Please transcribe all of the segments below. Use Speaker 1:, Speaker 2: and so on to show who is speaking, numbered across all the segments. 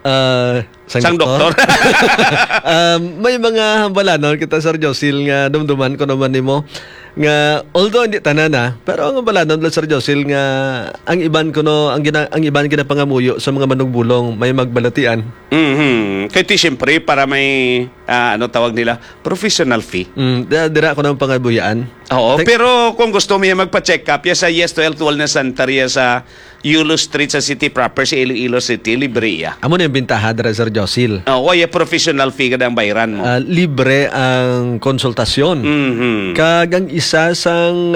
Speaker 1: Sang doktor. May mga hambalanon kita Sir Josil nga dumduman ko naman nimo nga although hindi tanan pero ang hambalanon la Sir Josil nga ang iban kuno ang iban ginapangamuyo sa mga manugbulong may magbalatian.
Speaker 2: Kaya siyempre para may ano tawag nila professional fee.
Speaker 1: Dira ko nang pangabuyaan.
Speaker 2: Oo, pero kung gusto mo magpa-check up ya sa Yes to Health Wellness Center ya sa Yulo Street sa City proper sa Iloilo City, libre ya.
Speaker 1: Amo na yung bintaha dira Sir Josil.
Speaker 2: Oo, ya professional fee kada ang bayaran mo.
Speaker 1: Libre ang konsultasyon. Kag ang isa sang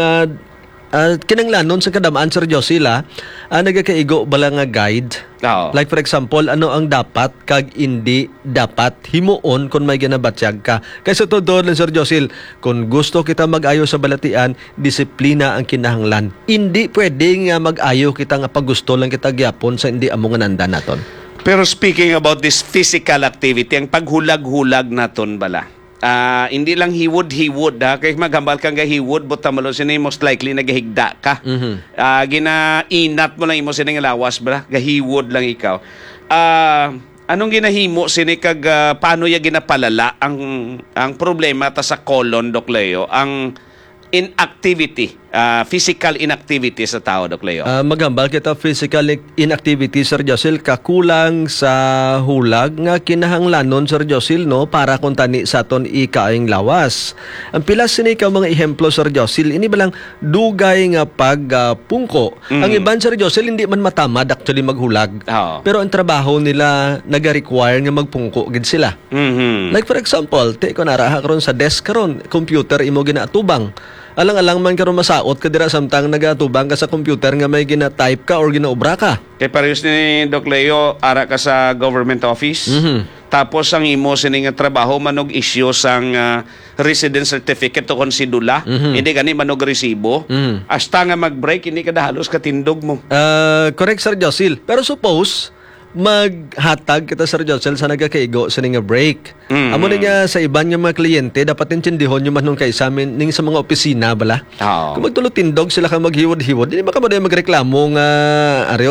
Speaker 1: kinanglanon sa kadamaan Sir Josila nagakaigo bala nga guide. Like for example, ano ang dapat kag hindi dapat himuon kung may ginabatyag ka. Kaysa to doon Sir Josil, kung gusto kita mag-ayo sa balatian, disiplina ang kinahanglan. Hindi pwedeng mag-ayo kita nga pag gusto lang kita gyapon sa hindi amo nga nanda naton.
Speaker 2: Pero speaking about this physical activity, ang paghulag-hulag naton bala. Hindi lang hiwod kay maghambal kang hiwod buta mo sini most likely nagahigda ka. Ginainat mo lang imo sini nga lawas bra gahiwod lang ikaw. Anong ginahimo sini kag paano ya ginapalala ang problema ta sa colon Doc Leo ang inactivity, physical inactivity sa tao, Doc Leo?
Speaker 1: Maghambal kita physical inactivity, Sir Josil, kakulang sa hulag nga kinahanglanon, Sir Josil, no, para kung tani sa aton ikaing lawas. Ang pilas sini ka mga ehemplo, Sir Josil, ini ba lang dugay nga pagpungko. Ang iban, Sir Josil, hindi man matamad actually maghulag. Pero ang trabaho nila naga-require nga magpungko gid sila. Like for example, ko naraha karon sa desk karon, computer imo ginaatubang. Alang-alang man karon masaot ka dira samtang nagatubang ka sa computer nga may gina-type ka or ginaobra ka.
Speaker 2: Kay parehas ni Doc Leo, ara ka sa government office. Tapos ang imo sini nga trabaho manog issue sang residence certificate to konsidula. Hindi gani manog resibo. Hasta nga mag-break hindi ka halos katindog mo.
Speaker 1: Correct Sir Josil. Pero suppose maghatag kita Sir Josil sa nagakaigo sa nga break. Amo niya sa iban nga mga kliyente dapat intindihon yung manong kay sa amin ning sa mga opisina bala. Kung magtulo tindog sila ka maghiwod-hiwod, hindi baka mo na magreklamo nga areo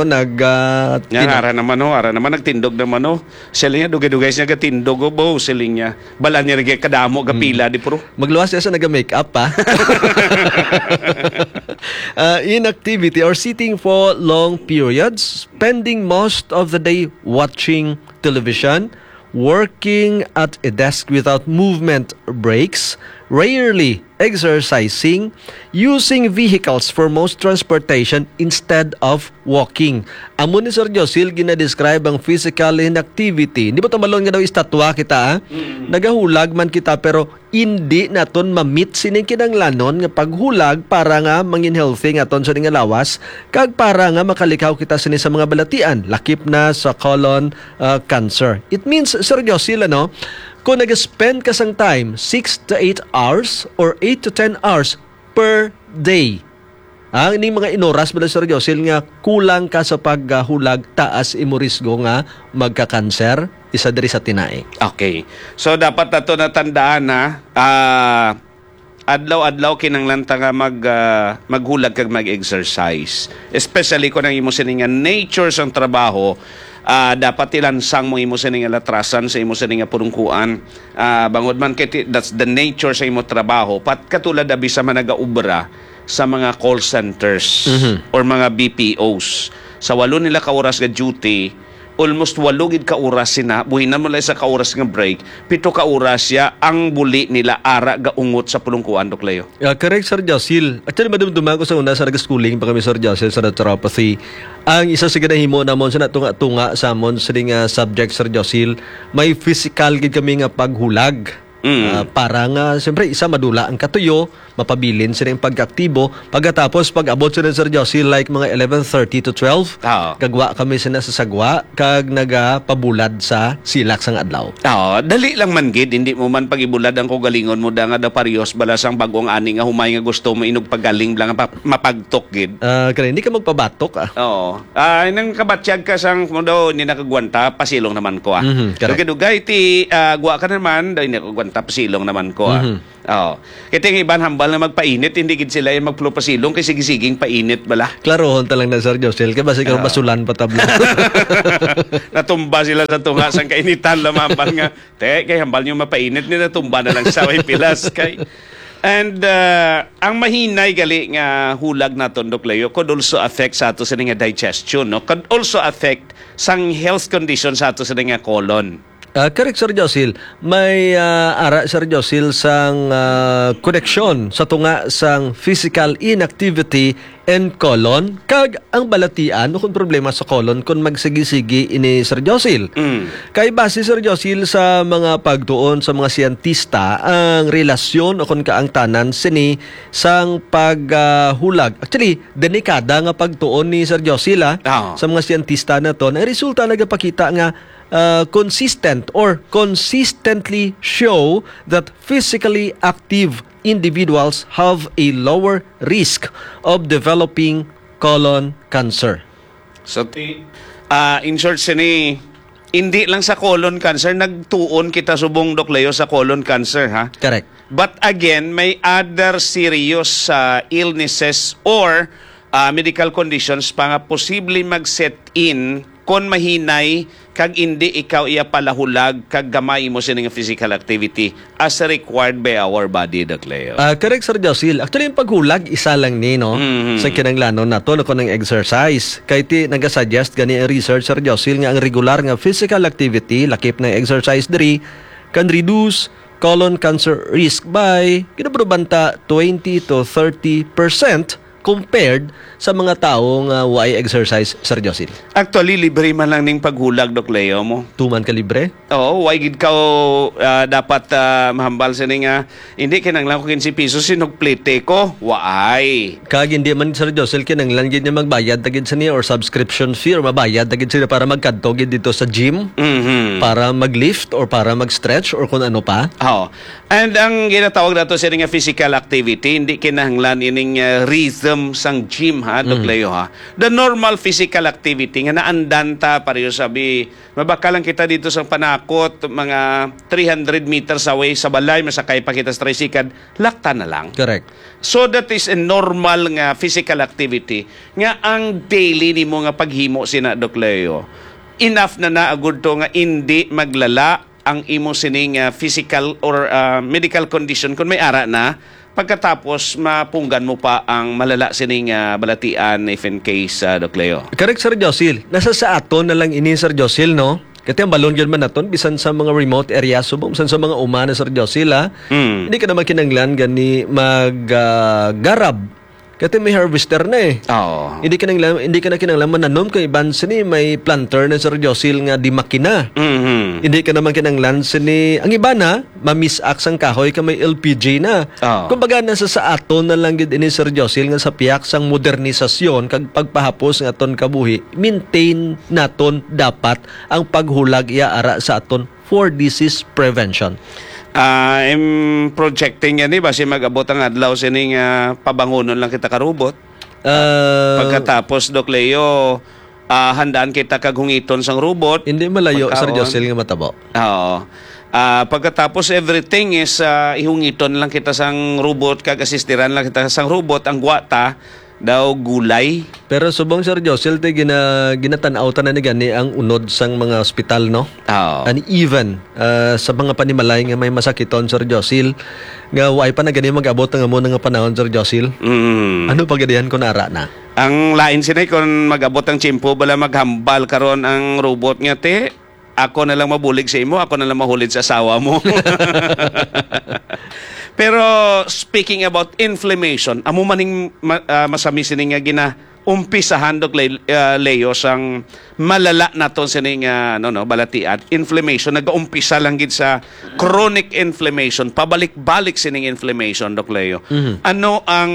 Speaker 2: ara naman nagtindog naman no. Sila niya dugay-dugay siya gatindog o bo sila niya. Bala niya rig kadamo gapila di puro.
Speaker 1: Magluwas siya sa naga-makeup pa. Inactivity or sitting for long periods, spending most of the day watching television, working at a desk without movement breaks, rarely exercising, using vehicles for most transportation instead of walking. Amo ni Sir Josil gina-describe ang physical inactivity. Hindi ba tamalon nga daw istatwa kita Nagahulag man kita pero hindi naton ma-meet sining kinanglanon nga paghulag para nga mangin healthy nga ton sa nga lawas kag para nga makalikaw kita sini sa mga balatian lakip na sa colon cancer. It means Sir Josil kung nag-spend ka sang time 6 to 8 hours or 8 to 10 hours per day. Ini mga inoras mo Sir Josil nga kulang ka sa paghulag taas imo risgo nga magka-cancer isa diri sa tinae.
Speaker 2: Okay. So dapat nato natandaan na adlaw-adlaw kinanglan ta nga maghulag kag mag-exercise. Especially kung ang imo sining nature sang trabaho, dapat ilansang mo imo sa nga latrasan sa imo sa nga purungkuan. Bangod man kay that's the nature sa imo trabaho. Pat katulad abi sa managaubra sa mga call centers or mga BPOs. Sa 8 nila ka oras nga duty, almost 8 gid ka oras sina, buhinan mo lang sa ka oras nga break, 7 ka oras ya ang buli nila ara gaungot sa pulungkuan, Doc Leo.
Speaker 1: Correct Sir Josil. Actually madumduman ko sa una sa nag-schooling pa kami Sir Josil sa naturopathy. Ang isa sa ginahimo namon sa natunga-tunga sa amon sa subject Sir Josil, may physical gid kami nga paghulag. Para nga siyempre isa madula ang katuyo, mapabilin sila yung pagkaktibo. Pagkatapos pag abot sila Sir Josil like mga 11:30 to 12, kagwa kami sila sa sagwa kag nagapabulad sa silak sang adlaw.
Speaker 2: Dali lang man gid, hindi mo man pagibulad ang kugalingon mo da nga da parios bala sang bagong ani nga humay nga gusto mo inog pagaling lang mapagtok gid.
Speaker 1: Kaya hindi ka magpabatok
Speaker 2: nang kabatyag ka sang mo daw hindi nakagwanta pasilong naman ko dugay ti gwa ka naman daw hindi nakagwanta pasilong naman ko Kaya yung iban hambal hambal na magpainit, hindi gid sila yung magplupasilong kay sige-siging painit bala.
Speaker 1: Klarohon talang na Sir Josel, kaya basi karon basulan patablo.
Speaker 2: Natumba sila sa tunga sang kainitan lamambal nga. Kay hambal nyo mapainit ni natumba na lang sa way pilas kay. And ang mahinay gali nga hulag naton Dok Leo could also affect sa ato sa nga digestion, no? Could also affect sang health condition sa ato sa nga colon.
Speaker 1: Correct, Sir Josil. May ara, Sir Josil, sang koneksyon sa tunga sang physical inactivity and colon. Kag ang balatian, kung problema sa colon, kung magsigi-sigi ini, Sir Josil. Kay base, Sir Josil, sa mga pagtuon sa mga siyentista, ang relasyon o kung kaang tanan sini sang paghulag. Actually, delikada nga pagtuon ni Sir Josil sa mga siyentista na to. Ang resulta nagapakita nga consistent or consistently show that physically active individuals have a lower risk of developing colon cancer.
Speaker 2: So, in short, sini, hindi lang sa colon cancer, nagtuon kita subong Dok Leo sa colon cancer, ha?
Speaker 1: Correct.
Speaker 2: But again, may other serious illnesses or medical conditions pa nga posible mag-set in kon mahinay kag hindi ikaw iya palahulag kag gamay mo sining physical activity as required by our body, Dok Leo.
Speaker 1: Correct, Sir Josil. Actually, yung paghulag, isa lang ni, no? Sa kinanglanon na to, no, ng exercise. Kaya ti, nag-suggest gani ang research, Sir Josil, nga ang regular nga physical activity, lakip ng exercise diri, can reduce colon cancer risk by, kinaprobanta, 20 to 30% compared sa mga taong why exercise, Sir Josil.
Speaker 2: Actually, libre man lang ning paghulag, Dok Leo mo.
Speaker 1: Tuman ka libre?
Speaker 2: Oo, why gid ka dapat mahambal sa nga hindi kinanglan ko 15 pesos sinugplite ko. Why?
Speaker 1: Kag hindi man, Sir Josil, kinanglan gid niya magbayad tagid sa niya or subscription fee or mabayad tagid sila para magkadto gid dito sa gym, para maglift or para mag-stretch or kung ano pa.
Speaker 2: Oo. And ang ginatawag nato sa nga physical activity, hindi kinahanglan ining rhythm sang gym, ha, Dok Leo, ha. The normal physical activity nga naandan ta pareho sabi, mabaka lang kita dito sa panakot, mga 300 meters away sa balay, masakay pa kita sa tricycle, lakta na lang.
Speaker 1: Correct.
Speaker 2: So that is a normal nga physical activity nga ang daily nimo nga paghimo sina, Dok Leo. Enough na naagud to nga hindi maglala ang imo sining physical or medical condition kung may ara na pagkatapos mapunggan mo pa ang malala sining balatian if in case, Dok Leo.
Speaker 1: Correct, Sir Josil. Nasa sa aton na lang ini, Sir Josil, no? Kasi ang balon yun man naton, bisan sa mga remote areas, subong, bisan sa mga umana, Sir Josil, ha? Hindi ka naman kinanglan gani mag-garab. Kasi may harvester na eh.
Speaker 2: Oo.
Speaker 1: Hindi ka na kinanglan mananom kay iban sini may planter na, Sir Josil, nga di makina. Hindi ka naman kinanglan sini ang iba na mamisak sang kahoy ka may LPG na. Kumbaga nasa sa aton na lang gid ini, Sir Josil, nga sa piyak sang modernisasyon kag pagpahapos nga aton kabuhi, maintain naton dapat ang paghulag iya ara sa aton for disease prevention.
Speaker 2: I'm projecting yan, basi mag-abot ang adlaw sining pabangonon lang kita karubot. Pagkatapos, Dok Leo, handaan kita kagungiton sang robot.
Speaker 1: Hindi malayo, Sir Josil, nga matabo.
Speaker 2: Oo. Pagkatapos, everything is ihungiton lang kita sang robot, kag-asistiran lang kita sang robot, ang gwata daw gulay.
Speaker 1: Pero subong, Sir Josil, ginatanaw-tanan na gani ang unod sang mga ospital, no? And even sa mga panimalay nga may masakiton, Sir Josil, nga way pa na gani mag-abot nga mo nga panahon, Sir Josil. Ano pa ganihan ko nara na?
Speaker 2: Ang lain sinay kung mag-abot ang tiyempo bala maghambal karon ang robot nga te, ako na lang mabulig sa imo, ako na lang mahulid sa asawa mo. Pero speaking about inflammation, amo maning masami sining nga umpisahan, Dok Leo, sang malala naton sining balatian. Inflammation nag-umpisa lang gid sa chronic inflammation, pabalik-balik sining inflammation, Dok Leo. Ano ang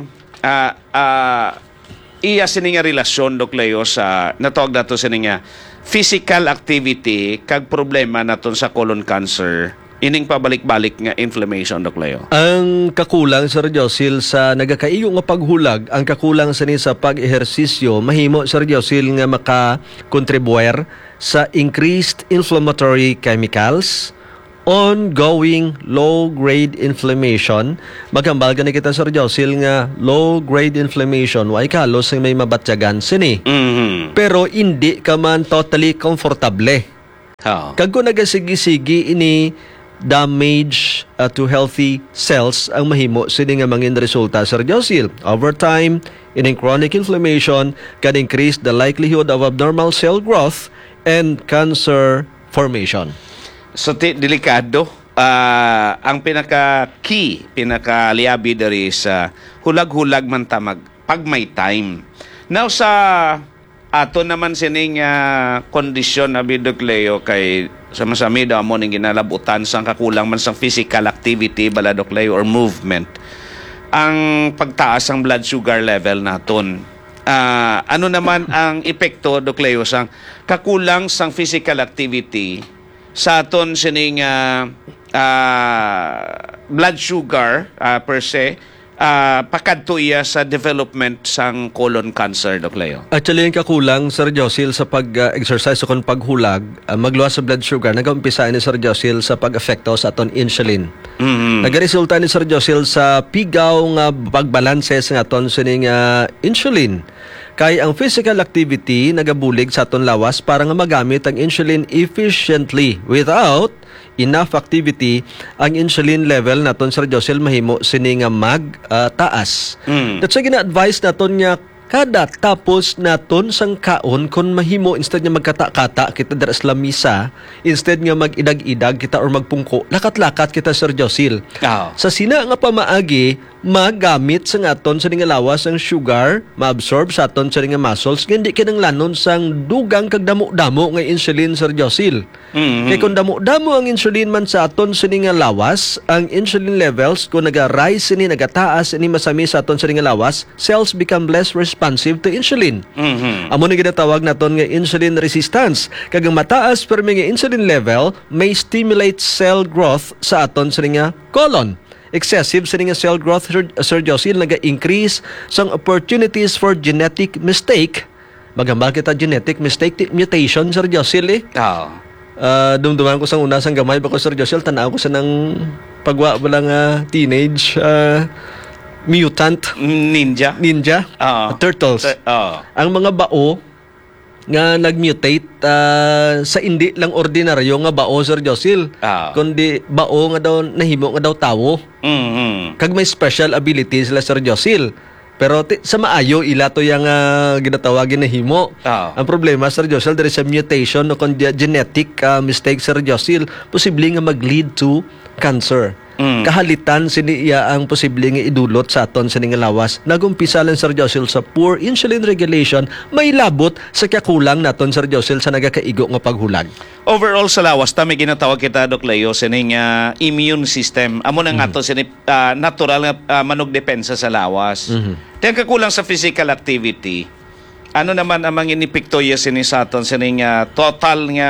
Speaker 2: iya sining relasyon, Dok Leo, sa natawag nato sining physical activity kag problema naton sa colon cancer? Ining pabalik-balik nga inflammation, Dok Leo.
Speaker 1: Ang kakulang, Sir Josil, sa nagakaiyo nga paghulag, ang kakulang sa ni sa pag-ehersisyo, mahimo, Sir Josil, nga makakontribuer sa increased inflammatory chemicals ongoing low-grade inflammation. Maghambal gani kita, Sir Josil, nga low-grade inflammation, way kalos ang may mabatyagan sini. Pero hindi ka man totally comfortable. Kag kung nagasigi-sigi ini damage to healthy cells ang mahimo sini nga mangin resulta, Sir Josil. Over time, in chronic inflammation can increase the likelihood of abnormal cell growth and cancer formation.
Speaker 2: So, delikado. Ang pinaka-key, pinaka-liabi dari sa hulag-hulag man tamag pag may time. Now, sa ato naman sining kondisyon na Bidok Leo kay sama-sami daw mo ning ginalabutan sang kakulang man sang physical activity bala Dok Leo or movement. Ang pagtaas ang blood sugar level naton. Ano naman ang epekto Dok Leo sang kakulang sang physical activity sa aton sining blood sugar per se pakadto iya sa development sang colon cancer, Dok Leo?
Speaker 1: Actually, yung kakulang, Sir Josil, sa pag-exercise o kung paghulag, magluwas sa blood sugar, nag-umpisa ni Sir Josil sa pag-affecto sa aton insulin. Nag-resulta ni Sir Josil sa pigaw nga pagbalanse sa aton sining insulin. Kay ang physical activity nagabulig sa aton lawas para nga magamit ang insulin efficiently. Without enough activity, ang insulin level naton, Sir Josil, mahimo sini nga taas. That's why gina-advise naton nga kada tapos naton sang kaon kung mahimo instead nga magkata-kata kita dara sa lamisa, instead nga mag-idag-idag kita or magpungko, lakat-lakat kita, Sir Josil. Sa sina nga pamaagi magamit sa aton sa nga lawas ang sugar, maabsorb sa aton sa nga muscles, nga hindi kinanglanon sang dugang kag damo-damo nga insulin, Sir Josil. Kaya kung damo-damo ang insulin man sa aton sa nga lawas, ang insulin levels kung naga-rise ni, nagataas ni masami sa aton sa nga lawas, cells become less responsive to insulin. Amo ni ginatawag naton nga insulin resistance. Kag ang mataas per nga insulin level may stimulate cell growth sa aton sa nga colon. Excessive sa nga cell growth, Sir Josil, naga-increase sang opportunities for genetic mistake. Maghambal kita genetic mistake mutation, Sir Josil, dumduman ko sang una sang gamay ba ko, Sir Josil, tanaw ko sa nang pagwa ba lang teenage mutant
Speaker 2: ninja
Speaker 1: turtles. Ang mga bao nga nag-mutate sa hindi lang ordinaryo nga bao, Sir Josil, kundi bao nga daw nahimo nga daw tawo. Kag may special abilities sila, Sir Josil. Pero sa maayo ila to yang ginatawagin na himo. Ang problema, Sir Josil, there is a mutation o genetic mistake, Sir Josil, posible nga mag-lead to cancer. Kahalitan siniya ang posibleng idulot sa aton sa nga lawas. Nagumpisa lang, Sir Josil, sa poor insulin regulation, may labot sa kakulang naton, Sir Josil, sa nagakaigo nga paghulag.
Speaker 2: Overall sa lawas, may ginatawag kita, Dok Leo, sining immune system. Amo na nga to, natural nga manog depensa sa lawas. Kaya kakulang sa physical activity, ano naman ang mga inipikto sini sa aton, sining total nga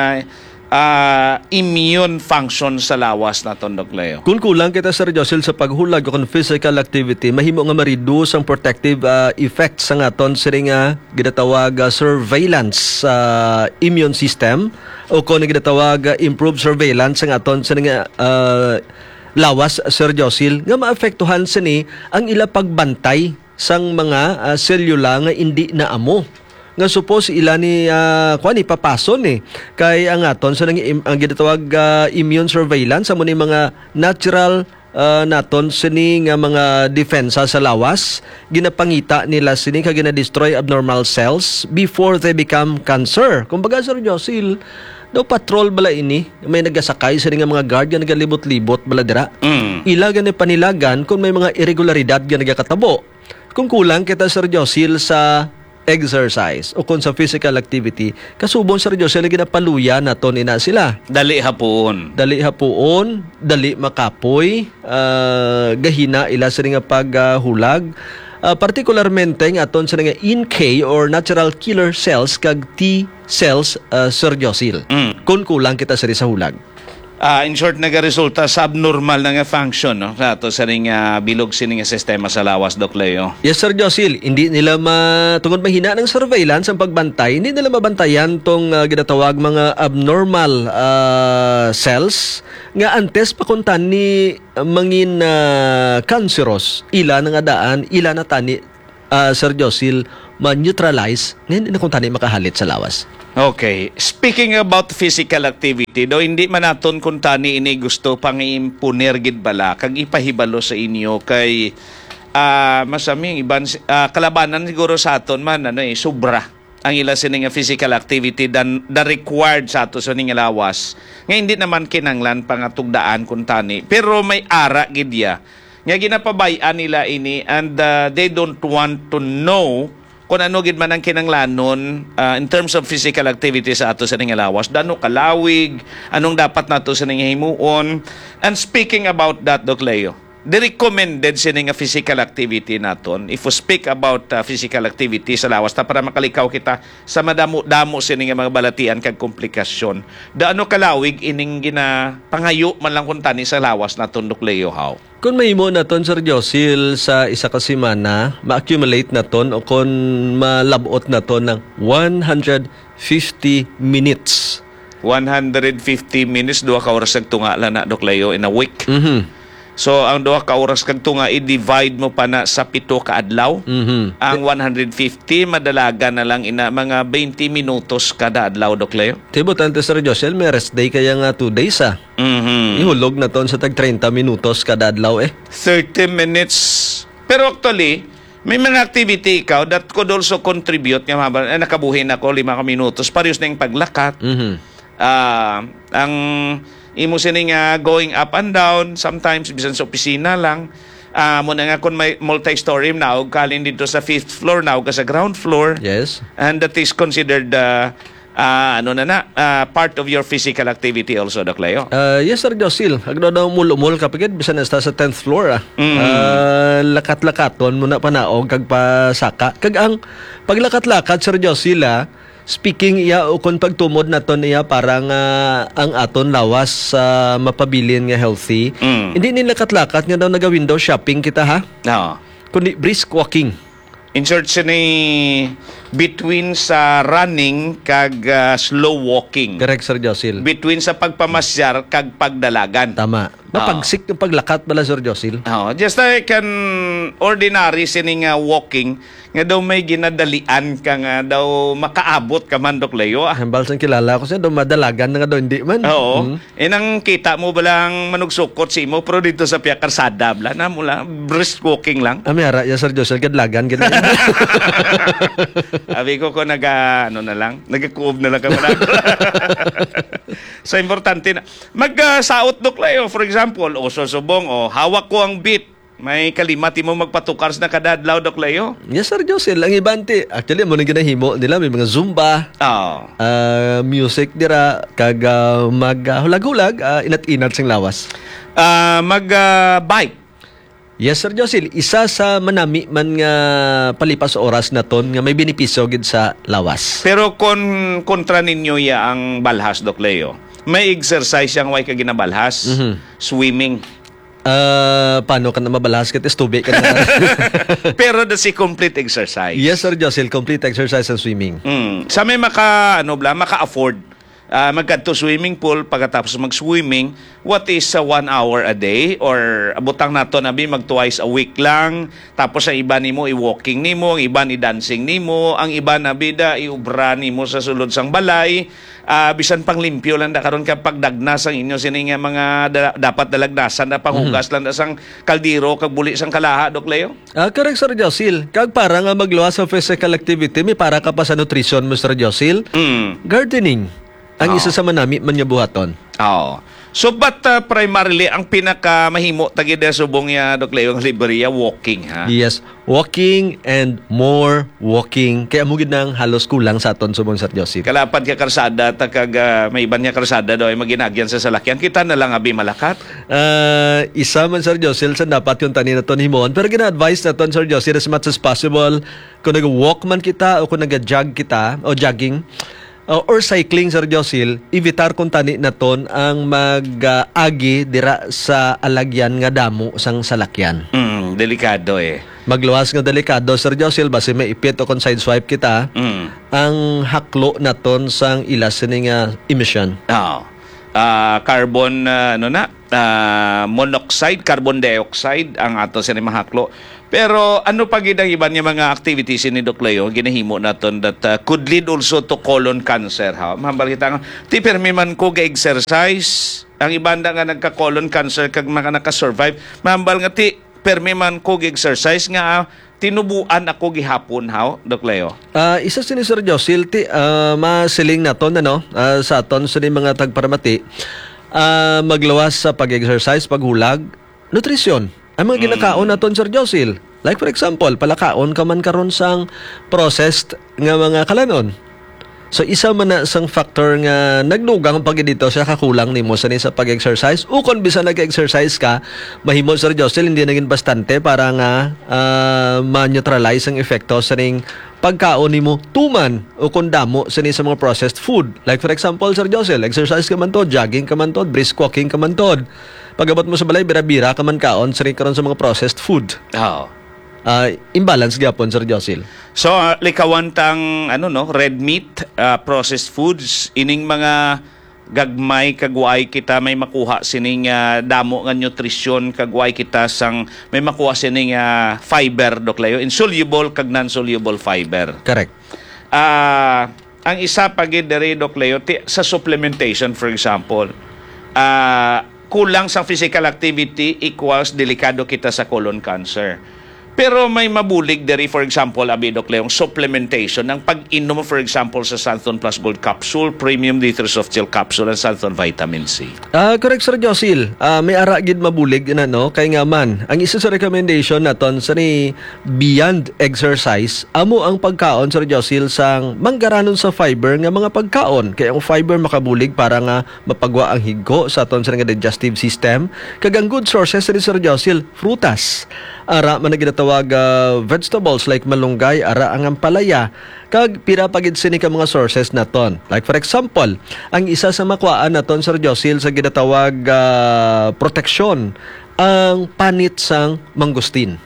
Speaker 2: immune function sa lawas naton, Dok Leo? Kung
Speaker 1: kulang kita, Sir Josil, sa paghulag o kung physical activity, mahimo nga ma-reduce ang protective effects sa aton siring ginatawag surveillance immune system o kung ginatawag improved surveillance sa aton siring lawas, Sir Josil, nga maapektuhan sini ang ila pagbantay sang mga selula nga hindi na amo. Nga suppose ila ni papason kay ang aton sa ang ginatawag immune surveillance amo ni mga natural naton sini nga mga defensa sa lawas, ginapangita nila sini kag gina-destroy abnormal cells before they become cancer. Kumbaga, Sir Josil, daw patrol bala ini, may nagasakay sa nga mga guard nga nagalibot-libot bala dira. Ila gani panilagan kung may mga irregularidad nga nagakatabo. Kung kulang kita, Sir Josil, sa exercise o kung sa physical activity, kasubong, Sir Josil, ginapaluya naton ina sila.
Speaker 2: Dali hapon,
Speaker 1: dali makapoy, gahina ila sa nga paghulag. Particularmente nga aton sa nga NK or natural killer cells kag T cells, Sir Josil. Kung kulang kita sa hulag.
Speaker 2: in short, nagaresulta sa abnormal na nga function, no? Sa ato sa ring bilog sining nga sistema sa lawas, Doc Leo.
Speaker 1: Yes, Sir Josil, hindi nila tungod mahina ng surveillance ang pagbantay, hindi nila mabantayan tong ginatawag mga abnormal cells nga antes pakuntan ni mangin cancerous ila nga daan, ila na tani Sir Josil ma-neutralize ngayon na kung tani makahalit sa lawas.
Speaker 2: Okay. Speaking about physical activity, do hindi man naton kung tani ini gusto pang impuner gid bala kag ipahibalo sa inyo kay masaming iban kalabanan siguro sa aton man sobra ang ila sining physical activity than the required sa ato sa ning lawas. Nga hindi naman kinanglan pangatugdaan kung tani pero may ara gid ya. Nga ginapabayan nila ini and they don't want to know kung ano gid man ang kinanglanon in terms of physical activity sa ato sa lawas, dano kalawig, anong dapat nato sa himuon. And speaking about that, Doc Leo, the recommended sa physical activity naton, if we speak about physical activity sa lawas, para makalikaw kita sa madamo-damo sa mga balatian kag komplikasyon, daano kalawig ining ginapangayo man lang kung tani sa lawas naton, Doc Leo, how?
Speaker 1: Kung mahimo naton Sir Josil sa isa ka semana, ma-accumulate naton o kung malabot naton ng 150 minutes.
Speaker 2: 150 minutes, 2 ka oras nagtunga lang na, Doc Leo, in a week.
Speaker 1: Mhm.
Speaker 2: So, ang 2 ka oras kag tunga, i-divide mo pa na sa 7 ka adlaw.
Speaker 1: Mhm.
Speaker 2: Ang 150, madalaga na lang ina mga 20 minutos kada adlaw, Doc Leo.
Speaker 1: Tibutante Sir Josil, may rest day kaya nga 2 days Ihulog na ton sa tag 30 minutos kada adlaw
Speaker 2: 30 minutes. Pero actually, may mga activity ikaw that could also contribute nga nakabuhin ako 5 ka minutos parehas na yung paglakat. Ang imo sining going up and down sometimes bisan sa opisina lang. Muna nga kung may multi-story na kalin dito sa 5th floor na ka sa ground floor.
Speaker 1: Yes.
Speaker 2: And that is considered part of your physical activity also, Doc Leo.
Speaker 1: Yes, Sir Josil. Agdo daw mulumul kapagid bisan na sa 10th floor lakat-lakaton muna panaog kag pasaka. Kag ang paglakat-lakat, Sir Josil, speaking iya o kung pagtumod naton iya parang ang aton lawas sa mapabilin nga healthy. Hindi ni lakat-lakat nga daw naga-window shopping kita ha.
Speaker 2: No.
Speaker 1: Kundi brisk walking.
Speaker 2: Insert siya ni between sa running kag slow walking.
Speaker 1: Correct, Sir Josil.
Speaker 2: Between sa pagpamasyar kag pagdalagan.
Speaker 1: Tama. Mapagsik yung paglakat pala, Sir Josil.
Speaker 2: Just like an ordinary sining walking, nga daw may ginadalian ka nga daw makaabot ka man, Doc Leo.
Speaker 1: Hambal sang kilala ko siya, daw madalagan na nga daw, hindi man.
Speaker 2: Oo. Inang kita mo balang manugsukot si mo, pero dito sa piya karsada, bla na mula, brisk walking lang.
Speaker 1: Amira, ya Sir Josil, kadlagan, ganyan.
Speaker 2: Sabi ko nagka-kuob na lang ka muna. So, importante na. Mag-saot, Doc Leo, for example, o susubong, o hawak ko ang beat. May kalimati mo magpatukars na kadadlaw, Doc Leo?
Speaker 1: Yes, Sir Josil. Ang ibante, actually, mo nang ginahimo nila, may mga Zumba, music dira, kag maghulag-hulag, inat-inat sing lawas.
Speaker 2: Mag-bike.
Speaker 1: Yes, Sir Josil. Isa sa manami man nga palipas oras na ton nga may benepisyo gid sa lawas.
Speaker 2: Pero kontra ninyo ya ang balhas, Doc Leo, may exercise yang way ka ginabalhas, swimming.
Speaker 1: Paano ka na mabalahas ka? Tubig ka na.
Speaker 2: Pero that's a complete exercise.
Speaker 1: Yes, Sir Josil. Complete exercise and swimming.
Speaker 2: Sa may maka-afford. Magkadto swimming pool, pagkatapos mag-swimming, what is 1 hour a day? Or abutang nato nabi mag twice a week lang. Tapos ang iba nimo i-walking nimo, ang iba i-dancing nimo, ang iba nabida i-ubra nimo sa sulod sang balay. Bisan pang limpyo lang da karon kapag dagnas ang inyo sining mga dapat dalagnasan na panghugas lang da sang kaldero kag buli sang kalaha, Doc Leo.
Speaker 1: Correct, Sir Josil. Kag para nga magluwas sa physical activity, may para ka pa sa nutrition, Mr. Josil. Gardening. Ang isa sa manami man nga buhaton.
Speaker 2: So but primarily ang pinaka mahimo tagid subong ya, Doc Leo, ang Liberia, walking ha.
Speaker 1: Yes, walking and more walking. Kaya mo gid nang halos kulang sa aton subong Sir Josil.
Speaker 2: Kalapad ka karsada kag may iban nga karsada daw ay maginagyan sa salakyan. Kita na lang abi malakat.
Speaker 1: Isa man, Sir Josil, sa dapat yung tanin naton himon. Pero gina-advise naton, Sir Josil, as much as possible kung nag-walk man kita o kung nag-jog kita o jogging, or cycling, Sir Josil, evitar kung tani naton ang mag-agi dira sa alagyan nga damo sang salakyan.
Speaker 2: Delikado eh.
Speaker 1: Magluwas nga delikado, Sir Josil, basi may ipit o kung sideswipe kita, ang haklo naton sang ilas nga emission.
Speaker 2: Carbon monoxide, carbon dioxide ang ato sa mahaklo. Pero ano pa gid ang iban nga mga activities ni Doc Leo ginahimo naton that could lead also to colon cancer ha. Mahambal kita nga ti permi man ko ga exercise ang ibanda nga nagka-colon cancer kag mga naka-survive. Mahambal nga ti permi man ko ga exercise nga tinubuan ako gihapon ha, Doc Leo.
Speaker 1: Isa si Sir Josil ti masiling naton sa aton sa mga tagparamati maglawas sa pag-exercise, paghulag, nutrisyon. Ang mga ginakaon naton, Sir Josil. Like for example, palakaon ka man karon sang processed nga mga kalanon. So isa man na sang factor nga nagdugang pag dito sa kakulang nimo sa pag-exercise. Ukon bisan nag-exercise ka, mahimo, Sir Josil, hindi naging bastante para nga ma-neutralize ang epekto sa ning pagkaon nimo tuman o kung damo sa mga processed food. Like for example, Sir Josil, exercise ka man to, jogging ka man to, brisk walking ka man to. Pagabot mo sa balay, bira-bira ka man kaon sa mga processed food. Imbalance gyapon, Sir Josil.
Speaker 2: So likawantang red meat, processed foods, ining mga gagmay kagway kita may makuha sining damo nga nutrisyon, kagway kita sang may makuha sining fiber, Doc Leo, insoluble kag non-soluble fiber.
Speaker 1: Correct.
Speaker 2: Ang isa pagid diri, Doc Leo, sa supplementation, for example, kulang sa physical activity equals delikado kita sa colon cancer. Pero may mabulig diri, for example, Doc Leong, supplementation ng pag-inom, for example, sa Santhon Plus Gold Capsule, Premium Liters of Gel Capsule, and Santhon Vitamin C.
Speaker 1: Correct, Sir Josil. May ara gid mabulig na kay nga man. Ang isa sa recommendation naton sa ni beyond exercise, amo ang pagkaon, Sir Josil, sang manggaranon sa fiber nga mga pagkaon. Kaya ang fiber makabulig para nga mapagwa ang higgo sa aton sa nga digestive system. Kag ang good sources ni Sir Josil, frutas. Ara man ginatawag vegetables like malunggay, ara ang ampalaya, kag pira pagid sini ka mga sources naton. Like for example, ang isa sa makuhaan naton, Sir Josil, sa ginatawag proteksyon, ang panit sang mangustin.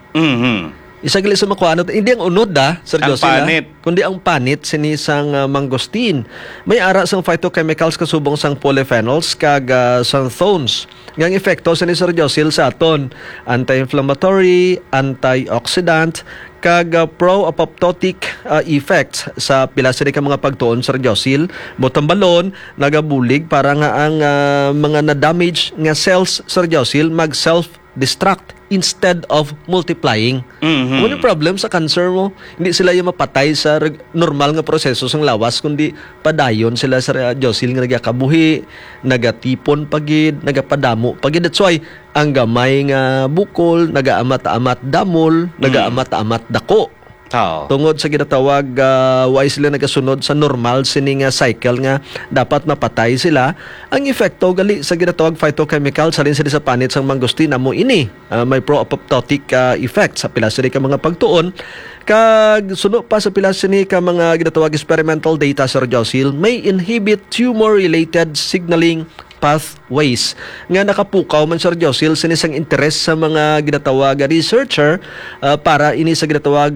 Speaker 1: Isa gali sa makuhaan naton, hindi ang unod Sir
Speaker 2: ang
Speaker 1: Josil,
Speaker 2: panit,
Speaker 1: kundi ang panit sini sang mangustin. May ara sang phytochemicals kasubong sang polyphenols kag xanthones. Ngang epekto sa ni Sir Josil sa aton, anti-inflammatory, antioxidant, kag pro-apoptotic effects sa pila sa mga pagtuon, Sir Josil. Botong balon, nagabulig para nga ang mga na-damage nga cells, Sir Josil, mag-self-destruct instead of multiplying. Ano yung problem sa cancer mo? Hindi sila yung mapatay sa normal nga proseso sang lawas, kundi padayon sila, sa Josil, nga nagakabuhi, nagatipon pagid, nagapadamo pagid. That's why ang gamay nga bukol, nagaamat-amat damol, nagaamat-amat dako. Tungod sa ginatawag why sila nagasunod sa normal sining cycle nga dapat mapatay sila. Ang epekto gali sa ginatawag phytochemical sa rin sila sa panit sang mangustin amo ini may pro-apoptotic effect sa pila sila ka mga pagtuon. Kag suno pa sa pila sini ka mga ginatawag experimental data, Sir Josil, may inhibit tumor-related signaling pathways nga nakapukaw man, Sir Josil, sa isang interes sa mga ginatawag researcher para ini sa ginatawag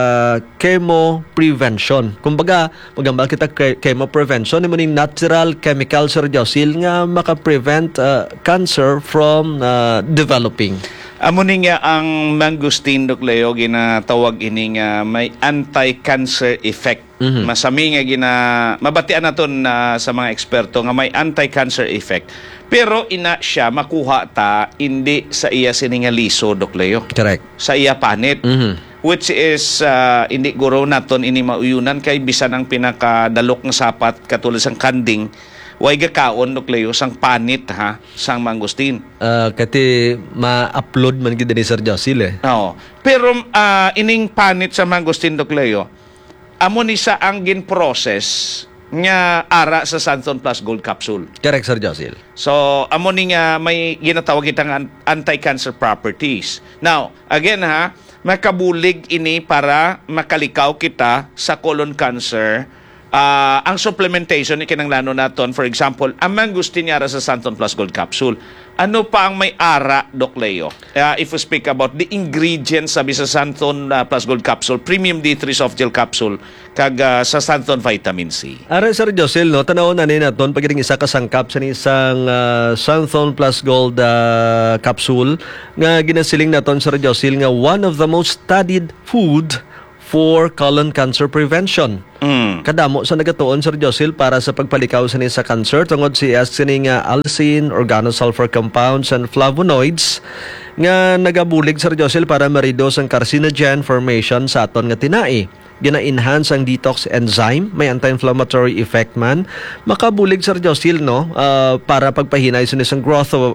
Speaker 1: chemo prevention. Kumbaga, magambal kita chemo prevention, imo ning natural chemical, Sir Josil, nga maka-prevent cancer from developing.
Speaker 2: Amo ni nga ang mangustin, Doc Leo, ginatawag ini nga may anti-cancer effect. Masami nga mabatian naton sa mga eksperto nga may anti-cancer effect. Pero ina siya makuha ta hindi sa iya sini nga liso, Doc Leo.
Speaker 1: Correct.
Speaker 2: Sa iya panit. Which is hindi guro naton ini mauyunan kay bisan ang pinakadalok nga sapat katulad sang kanding. Way gakaon, Doc Leo, sang panit sang mangustin.
Speaker 1: Kati ma-upload man gid ni Sir Josil
Speaker 2: Oo. Pero ining panit sa mangustin, Doc Leo, amo ni sa ang gin-process nga ara sa Santhon Plus Gold Capsule.
Speaker 1: Correct, Sir Josil.
Speaker 2: So, amo ni nga may ginatawag itang anti-cancer properties. Now, again makabulig ini para makalikaw kita sa colon cancer ang supplementation ni kinanglano naton, for example, ang mangustin niya sa Santon Plus Gold Capsule. Ano pa ang may ara, Doc Leo? If we speak about the ingredients sabi sa Santon Plus Gold Capsule, Premium D3 Soft Gel Capsule, kag sa Santon Vitamin C.
Speaker 1: Ara, Sir Josel, no, tanawon na naton pagdating isa kasangkap sa isang Santon Plus Gold capsule nga ginasiling naton, Sir Josel, nga one of the most studied food for colon cancer prevention. Kadamo sa nagatuon, Sir Josel, para sa pagpalikaw sa cancer tungod siya sini nga allicin, organosulfur compounds, and flavonoids nga nagabulig, Sir Josel, para ma-reduce ang carcinogen formation sa aton nga tinai. Gina-enhance ang detox enzyme, may anti-inflammatory effect man. Makabulig, Sir Josel, no, para pagpahinay sa isang growth of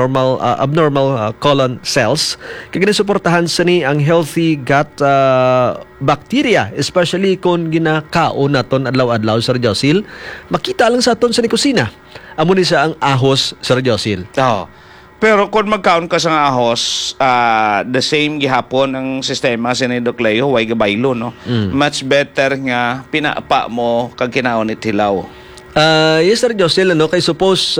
Speaker 1: abnormal colon cells. Kaya suportahan sa ni ang healthy gut bacteria, especially kung ginakaon naton adlaw-adlaw, Sir Josel. Makita lang sa aton sa ni kusina. Amo ni sa ang ahos, Sir Josel.
Speaker 2: Pero kung magkaon ka sa ahos, the same gihapon ang sistema sa ni Doc Leo, way gabaylo, no? Much better nga pinapa mo kag kinaon ni tilaw.
Speaker 1: Yes, Sir Josel, ano, kay suppose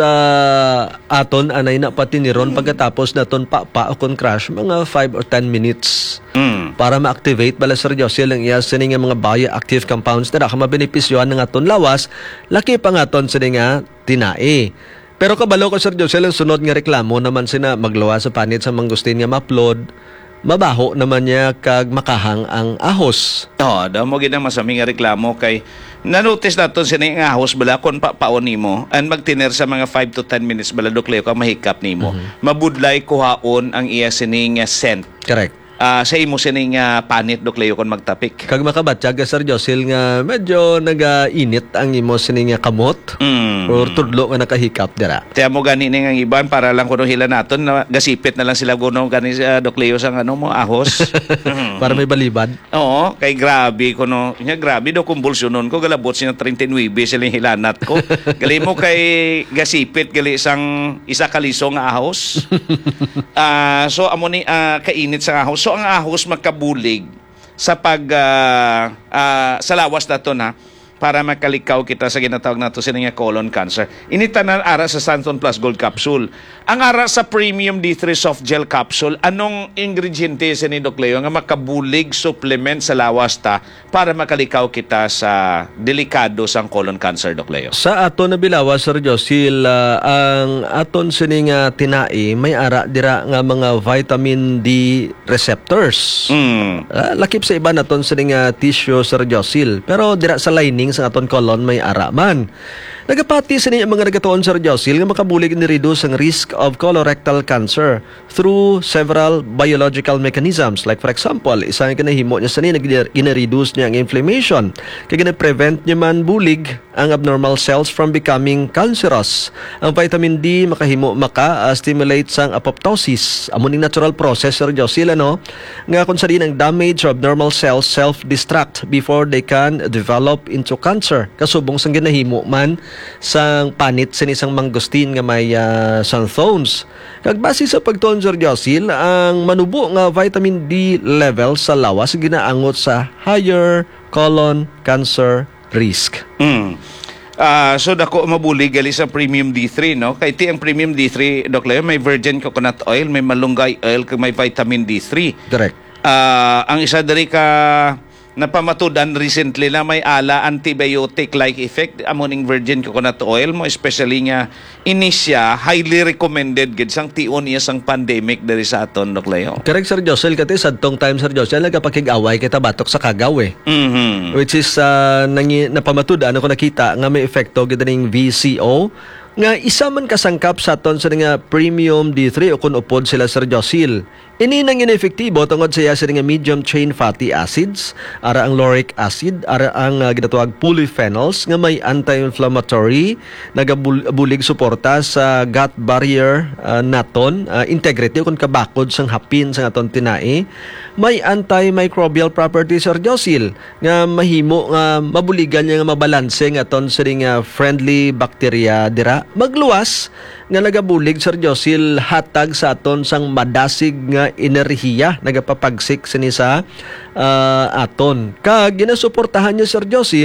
Speaker 1: aton anay na pati ni Ron pagkatapos naton pa o kon crash mga 5 or 10 minutes para ma-activate bala, Sir Josel, ang iya sa nga mga bioactive compounds na mabenepisyohan ng aton lawas, laki pa nga aton sa nga tinai. Pero kabalo ko, Sir Josel, ang sunod nga reklamo naman sina magluwa sa panit sa mangustin nga ma-upload, mabaho naman niya kag makahang ang ahos.
Speaker 2: Daw mo ginang masami nga reklamo kay nanotice naton sina nga ahos bala kon papaon nimo and magtiner sa mga 5 to 10 minutes bala, Doc Leo, ka mahikap nimo. Mabudlay kuhaon ang iya sini nga scent.
Speaker 1: Correct.
Speaker 2: Sa imo sining panit, Doc Leo, kon magtapik.
Speaker 1: Kag makabatsyag, Sir Josel, nga medyo nag-init ang imo sining nga kamot or tudlo nga nakahikap dira.
Speaker 2: Tiya mo gani ni nga iban para lang kuno hila naton na gasipit na lang sila kuno gani Doc Leo sa ano mo ahos.
Speaker 1: Para may balibad.
Speaker 2: Oo, kay grabe kuno. Nya grabe do kumbulsyonon ko, galabot sina 39 silang hilanat ko. Gali mo kay gasipit gali sang isa kaliso nga ahos. So amo ni kainit sa ahos. So ang ahos magkabulig sa sa lawas nato na para makalikaw kita sa ginatawag nato sila nga colon cancer. Initanan ara sa Santon Plus Gold Capsule. Ang ara sa Premium D3 Soft Gel Capsule, anong ingrediente sa ni Doc Leo nga makabulig supplement sa lawas ta para makalikaw kita sa delikado sang colon cancer, Doc Leo?
Speaker 1: Sa aton na bilawas, Sir Josel, ang aton sini nga tinai may ara dira nga mga vitamin D receptors. Lakip sa iba naton sini nga tissue, Sir Josel, pero dira sa lining sa aton colon may ara man. Nagapati sa niya mga nagatuon, Sir Josel, nga makabulig ni reduce ang risk of colorectal cancer through several biological mechanisms. Like for example, isang kinahimo niya sa niya, gina-reduce niya ang inflammation. Kaya gina-prevent niya man bulig ang abnormal cells from becoming cancerous. Ang vitamin D makahimo stimulate sang apoptosis. Amuning natural process, Sir Josel, ano? Nga kung sa din ang damage of abnormal cells self-destruct before they can develop into cancer. Kasubong sang ginahimo man sang panit sa isang mangustin nga may xanthones. Kag base sa pagtuon, Sir Josel, ang manubo nga vitamin D level sa lawas ginaangot sa higher colon cancer risk.
Speaker 2: So dako mabulig gali sa Premium D3, no? Kay ti ang Premium D3, Doc Leo, may virgin coconut oil, may malunggay oil, kag may vitamin D3.
Speaker 1: Correct.
Speaker 2: Ang isa diri ka napamatudan recently na may ala antibiotic-like effect amoning virgin coconut oil mo, especially nga inisya highly recommended gid sang tion iya sang pandemic diri sa aton, Doc Leo.
Speaker 1: Correct, Sir Josel, kati sadtong time, Sir Josel, nagapakig-away kita batok sa kagaw eh. Which is napamatudan ako nakita nga may epekto gid ning VCO nga isa man kasangkap sa aton sa nga Premium D3 o kun upod sila, Sir Josel. Ini nang inefektibo tungod sa nga medium chain fatty acids, ara ang lauric acid, ara ang ginatawag polyphenols nga may anti-inflammatory, nagabulig suporta sa gut barrier naton, integrity kung kabakod sang hapin sa aton tinai, may antimicrobial properties, Sir Josel, nga mahimo nga mabuligan niya nga mabalanse nga aton sa nga friendly bacteria dira magluwas nga nagabulig, Sir Josel, hatag sa aton sang madasig nga enerhiya nagapapagsik sa aton. Kag ginasuportahan niya, Sir Josel,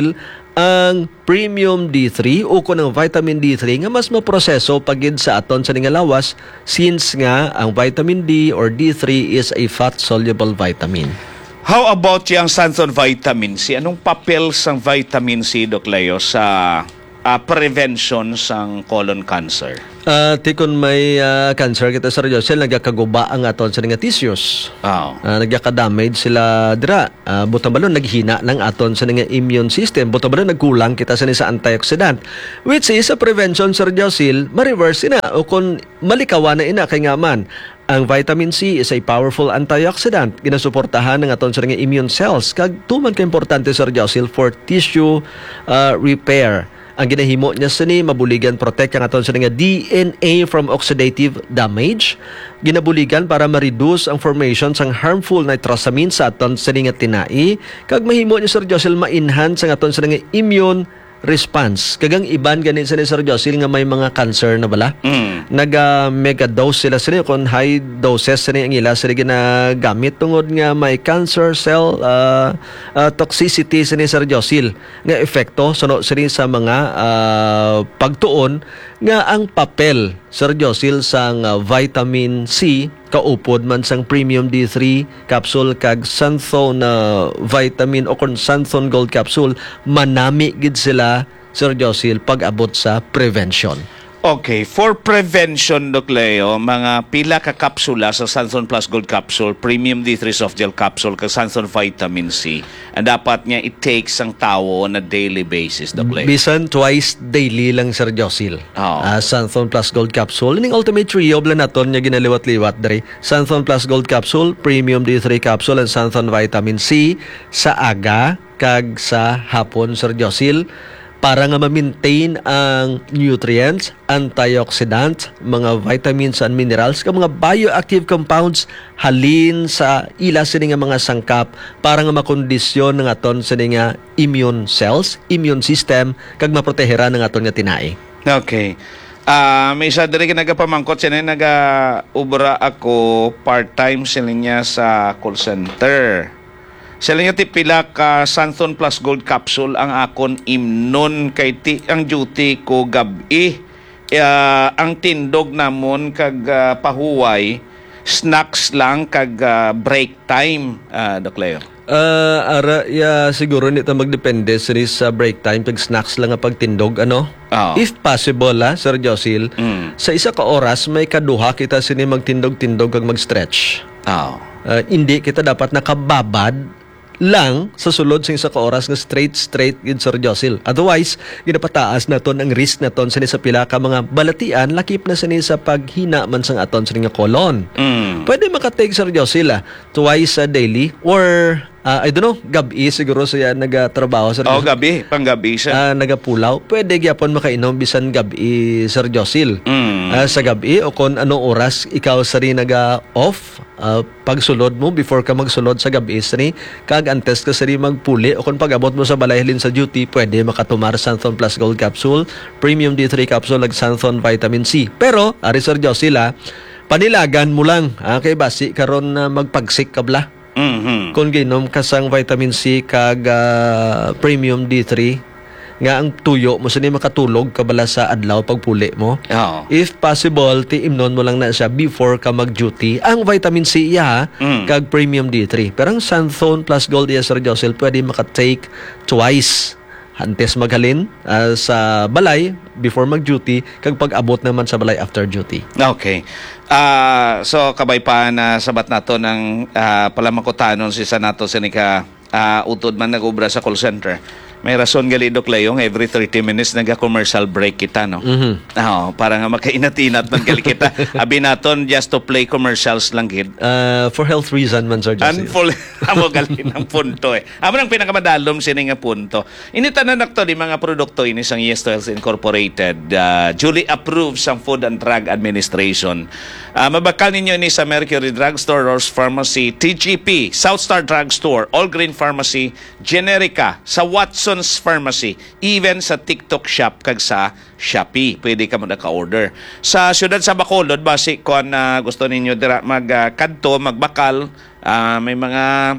Speaker 1: ang premium D3 o kung ang vitamin D3 nga mas maproseso pagid sa aton sa nga lawas since nga ang vitamin D or D3 is a fat-soluble vitamin.
Speaker 2: How about yung Santon vitamin C? Anong papel sang vitamin C, Doc Leo, sa prevention sang colon cancer?
Speaker 1: Tikon may cancer kita sa Josel, nagkakaguba ang aton sa nga tissues. Nagkaka-damage sila dira. Butang balon naghina ng aton sa nga immune system. Butang balon nagkulang kita sa antioxidant. Which is sa prevention sa Josel, ma-reverse ina o kung malikawan na ina kay nga man. Ang vitamin C is a powerful antioxidant. Ginasuportahan ng aton sa nga immune cells. Kag tuman ka importante sa Josel for tissue repair. Ang ginahimo niya sa ni mabuligan protect ang aton sa nga DNA from oxidative damage. Ginabuligan para ma-reduce ang formation sang harmful nitrosamine sa aton sa nga tinai. Kag mahimo niya Sir Josel ma-enhance ang aton sa nga immune response. Kagang iban ganit sa ni Sir Josel nga may mga cancer na bala. Mega dose sila sa kung high doses sa ang ila sila ginagamit tungod nga may cancer cell toxicity sa ni Sir Josel nga epekto sa mga pagtuon nga ang papel Sir Josel sang vitamin C kaupod man sang premium D3 capsule kag Santhon vitamin o kon Santhon Gold capsule manami gid sila Sir Josel pag-abot sa prevention.
Speaker 2: Okay, for prevention, Doc Leo, mga pila ka kapsula sa Santhon Plus Gold Capsule, Premium D3 Soft Gel Capsule, kag Santhon Vitamin C, ang dapat niya i-take sang tao on a daily basis, Doc Leo?
Speaker 1: Bisan twice daily lang, Sir Josel. Santhon Plus Gold Capsule. Ining ultimate trio, naton niya ginaliwat-liwat dari. Santhon Plus Gold Capsule, Premium D3 Capsule, and Santhon Vitamin C sa aga kag sa hapon, Sir Josel, para nga ma-maintain ang nutrients, antioxidant, mga vitamins and minerals, ka mga bioactive compounds halin sa ila sini nga mga sangkap para nga makondisyon ng aton sa nga immune cells, immune system, kag maprotehera ng aton nga tinai.
Speaker 2: Okay. May isa diri nagapamangkot siya na nag-ubra ako part-time sila niya sa call center. Sila nga pila ka Santhon Plus Gold Capsule ang akon imnon kay ang duty ko gabi. Ang tindog namon kag pahuway snacks lang kag break time, Doc Leo.
Speaker 1: Siguro nito magdepende sa break time kag snacks lang nga pagtindog If possible Sir Josel, sa isa ka oras may kaduha kita sini magtindog-tindog kag mag-stretch. Hindi kita dapat nakababad lang sa sulod sa isa ka oras nga straight gid Sir Josel. Otherwise, ginapataas naton ang risk naton sa pila ka mga balatian lakip na sa paghina man sang aton sa nga colon. Pwede makatake Sir Josel twice a daily or I don't know, gabi siguro siya nagatrabaho Sir Josel.
Speaker 2: Gabi, panggabi siya.
Speaker 1: Nagapulaw. Pwede gyapon makainom bisan gabi Sir Josel. Sa gabi o kung anong oras ikaw sari naga-off pagsulod mo before ka magsulod sa gabi sari kag antes ka sari magpuli o kung pag-abot mo sa balay halin sa duty pwede makatumar Santhon Plus Gold Capsule, Premium D3 Capsule ag Santhon Vitamin C. Pero ari Sir Josel panilagan mo lang kay basi karon magpagsik kabla. Kung ginom ka sang vitamin C kag premium D3 nga ang tuyo mo sini makatulog kabala sa adlaw pagpuli mo. If possible tiimnon mo lang na siya before ka mag-duty ang vitamin C kag premium D3. Pero ang Santhon Plus Gold Sir Josel pwede makatake twice antes maghalin sa balay before mag-duty kag pag-abot naman sa balay after duty.
Speaker 2: Okay. So kabay pa na sabat nato ng palamangkutanon si Sanato Seneca utod man nag-ubra sa call center. May rason gali Doc Leong every 30 minutes naga-commercial break kita para nga makainat-inat man gali kita. Abi naton just to play commercials lang gid.
Speaker 1: For health reason man Sir Josel.
Speaker 2: Amo gali ng punto Amo nang pinakamadalom sini nga punto. Initanan nakto di mga produkto ini sang Yes to Health Incorporated duly approved sang Food and Drug Administration. Mabakal ninyo ni sa Mercury Drugstore, Ross Pharmacy, TGP, Southstar Drugstore, All Green Pharmacy, Generica, sa Watson's Pharmacy, even sa TikTok Shop kag sa Shopee. Pwede ka mo naka-order. Sa siyudad sa Bacolod, basi kung gusto ninyo dira magkadto, magbakal, may mga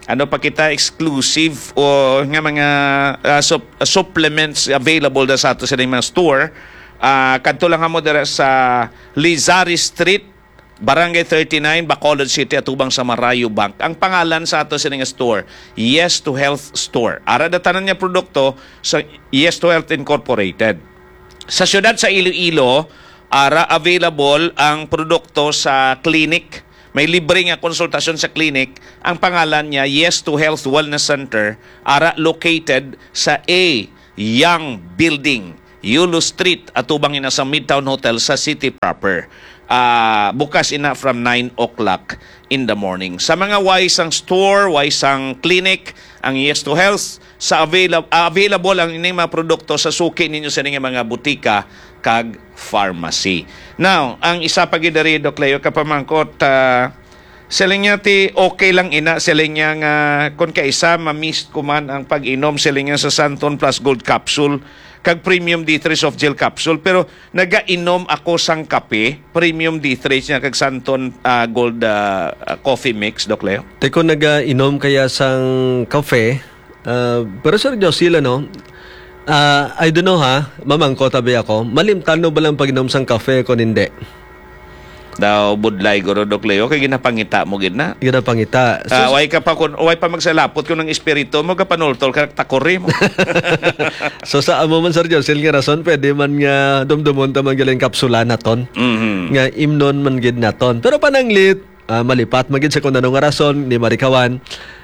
Speaker 2: ano pa kita exclusive o nga mga supplements available da sa ato sa mga store. Kadto lang mo dira sa Lizaris Street, Barangay 39, Bacolod City, atubang sa Marayo Bank. Ang pangalan sa ato sa nga store, Yes to Health Store. Ara datanan niya produkto sa Yes to Health Incorporated. Sa siyudad sa Iloilo, ara available ang produkto sa clinic. May libre nga konsultasyon sa clinic. Ang pangalan niya, Yes to Health Wellness Center, ara located sa A Young Building, Yulo Street, atubang ina sa Midtown Hotel sa city proper. Bukas ina from 9 o'clock in the morning. Sa mga wise ang store, wise ang clinic, ang Yes to Health, sa available ang ining mga produkto sa suki ninyo sa inyong mga butika kag pharmacy. Now, ang isa pa gid diri Doc Leo kapamangkot, sila niya ti okay lang ina, sila niya nga kung kaisa ma-miss ko man ang pag-inom sila niya sa Santon Plus Gold Capsule kag Premium D3 Soft Gel Capsule, pero naga-inom ako sang kape, Premium D3 niya kag Santon Gold Coffee Mix, Doc Leo.
Speaker 1: Teko naga-inom kaya sang kafe, pero Sir Josil, I don't know mamangko tabi ako, malimtano ba lang pag-inom sang kafe kung hindi?
Speaker 2: Daw budlay guro Doc Leo kay ginapangita mo gid na.
Speaker 1: Ginapangita.
Speaker 2: Way ka pa kun way pa magsalapot kun ng espiritu mo kapanultol ka takori mo.
Speaker 1: So sa amo man Sir Josel nga rason pwede man nga dumdumon ta man galing kapsula naton. Nga imnon man gid naton. Pero pananglit malipat magid sa kun ano nga rason ni marikawan.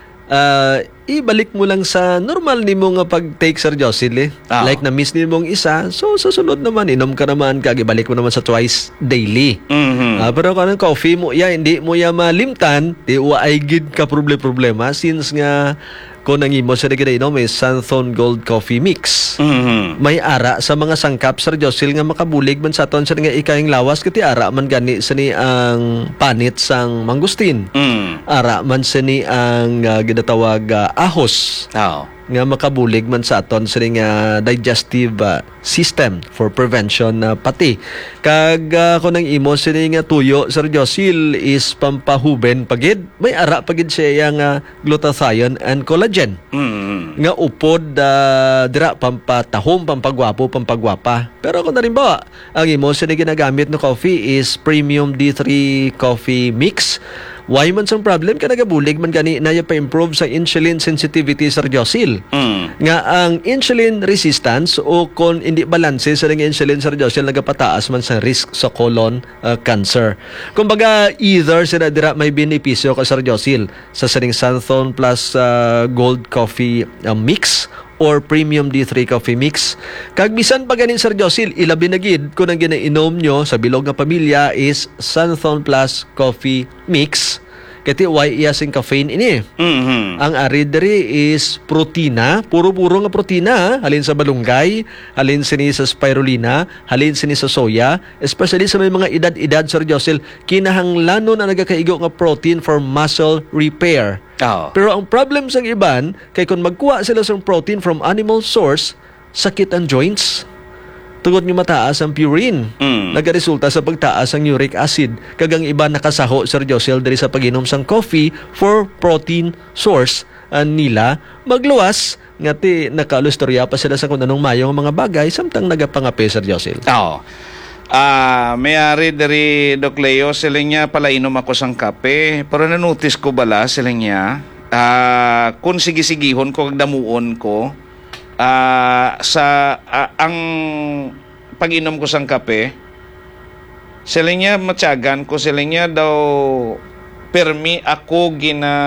Speaker 1: Ibalik mo lang sa normal nimo nga pag-take Sir Josel like na miss nimong isa, so susunod naman inom ka naman kag ibalik mo naman sa twice daily. Pero kanang coffee mo hindi mo malimtan, di ay gid ka problema since nga kung nangimo sa inom is Santon Gold Coffee Mix. May ara sa mga sangkap Sir Josel nga makabulig man sa aton sa nga ikayang lawas kati ara man gani sa ni ang panit sang mangustin. Ara man sa ni ang ginatawag ahos. Nga makabulig man sa aton sa nga digestive system for prevention pati. Kag kung nang imo sa nga tuyo Sir Josel is pampahuben pagid. May ara pagid siya nga glutathione and collagen. Nga upod dira pampatahom, pampagwapo, pampagwapa. Pero kung nalimbawa, ang imo sa ginagamit na coffee is Premium D3 Coffee Mix. Why man sang problem ka nagabulig man gani na pa-improve sa insulin sensitivity Sir Josel. Nga ang insulin resistance o kung hindi balanse sa nga insulin Sir Josel nagapataas man sa risk sa colon cancer. Kumbaga either sila dira may benepisyo ka Sir Josel sa saning Santon Plus Gold Coffee Mix or Premium D3 Coffee Mix. Kag bisan pa ganin Sir Josel, ilabi na gid kung ang ginainom nyo sa bilog nga pamilya is Santon Plus Coffee Mix. Kati why iya sing caffeine ini. Ang ari diri is protina, puro-puro nga protina, halin sa balunggay, halin sini sa spirulina, halin sini sa soya, especially sa may mga edad-edad Sir Josel, kinahanglanon ang nagakaigo nga protein for muscle repair. Pero ang problem sa iban kay kung magkuha sila sa protein from animal source, sakit ang joints. Tungod nga mataas ang purine. Nagaresulta sa pagtaas ang uric acid. Kagang iba nakasaho Sir Josel diri sa pag-inom sang coffee for protein source nila magluwas ngati nakalustorya pa sila sa kung anong mayong mga bagay samtang nagapangape Sir Josel.
Speaker 2: Mayari diri Doc Leo sila niya pala inom ako sang kape pero nanotice ko bala sila niya kung sige-sigihon ko kag damuon ko ang pag-inom ko sang kape sila niya matyagan ko sila niya daw permi ako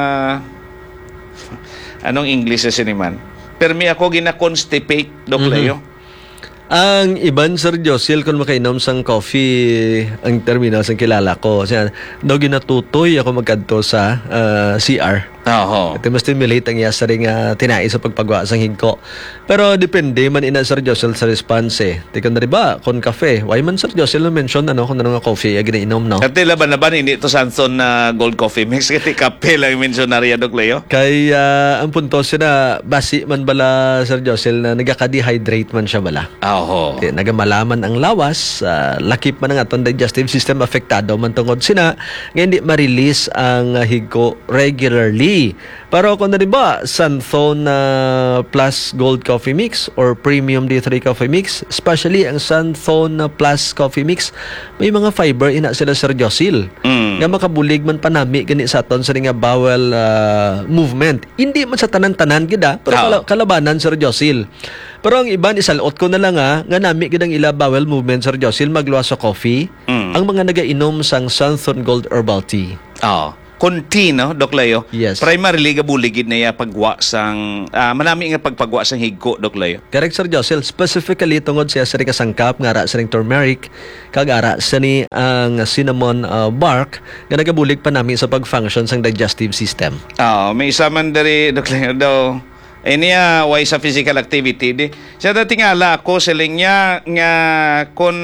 Speaker 2: anong English sa siniman permi ako constipate Doc Leo.
Speaker 1: Ang iban Sir Josel kung makainom sang coffee ang terminal sang kilala ko siya daw ginatutoy ako magkadto sa CR. Ito mas stimulate ang iya sa ring tinai sa pagpagwa sang higko. Pero depende man ina Sir Josel sa response Tika na riba kung kafe. Why man Sir Josel mention kung ano nga coffee ginainom no?
Speaker 2: Kati laban-laban hindi to Santon na Gold Coffee Mix kati kape lang mention na riya Doc Leo.
Speaker 1: Kay ang punto siya basi man bala Sir Josel na nagaka-dehydrate man siya bala. Nagamalaman ang lawas, lakip man ang atong digestive system apektado man tungod sina nga hindi ma-release ang higko regularly. tea. Pero kung na diba, Sunthone Plus Gold Coffee Mix or Premium D3 Coffee Mix, especially ang Sunthone Plus Coffee Mix, may mga fiber ina sila Sir Josil. Nga makabulig man panami gani sa aton sa nga bowel movement. Hindi man sa tanan-tanan gida, pero kalabanan Sir Josil. Pero ang iban isalot ko na lang nga nami gidang ila bowel movement Sir Josil magluwas sa coffee. Ang mga nagainom sang Sunthone Gold Herbal Tea.
Speaker 2: Kunti, no, Doc Leo?
Speaker 1: Yes.
Speaker 2: Primarily, gabuligid na pagwa sang, manami nga pagpagwa sang higko, Doc Leo.
Speaker 1: Correct, Sir Josil. Specifically, tungod siya sa ring kasangkap, nga ara sa ring turmeric, kag ara sa ni ang cinnamon bark, nga nagabulig pa namin sa pag-function sang digestive system.
Speaker 2: May isa man dari, Doc Leo, daw, niya, way sa physical activity, di. Siya datingala ako, siling niya, nga, kon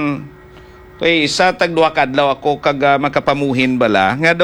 Speaker 2: sa tagduha kadlaw ako kag makapamuhin bala nga